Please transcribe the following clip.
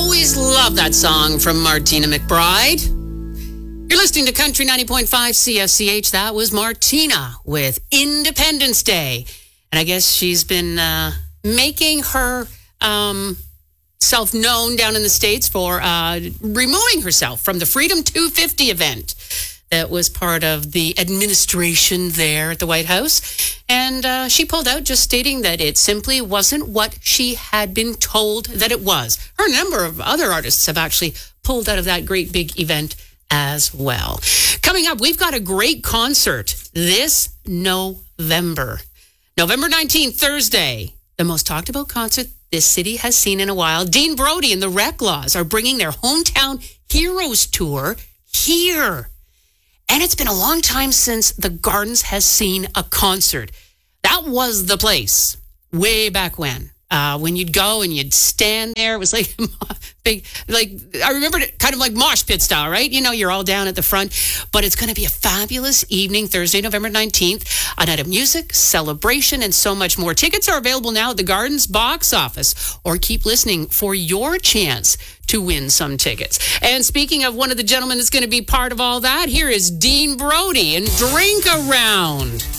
always love that song from Martina McBride. You're listening to Country 90.5 CFCH. That was Martina with Independence Day. And I guess she's been making her self known down in the States for removing herself from the Freedom 250 event that was part of the administration there at the White House. And she pulled out, just stating that it simply wasn't what she had been told that it was. Her number of other artists have actually pulled out of that great big event as well. Coming up, we've got a great concert this November. November 19th, Thursday, the most talked about concert this city has seen in a while. Dean Brody and the Reclaws are bringing their Hometown Heroes tour here. And it's been a long time since the Gardens has seen a concert. That was the place way back when you'd go and you'd stand there. It was like big, like I remember it kind of like mosh pit style, right? You know, you're all down at the front. But it's going to be a fabulous evening, Thursday, November 19th, a night of music, celebration, and so much more. Tickets are available now at the Gardens box office, or keep listening for your chance to win some tickets. And speaking of one of the gentlemen that's going to be part of all that, here is Dean Brody and Drink Around.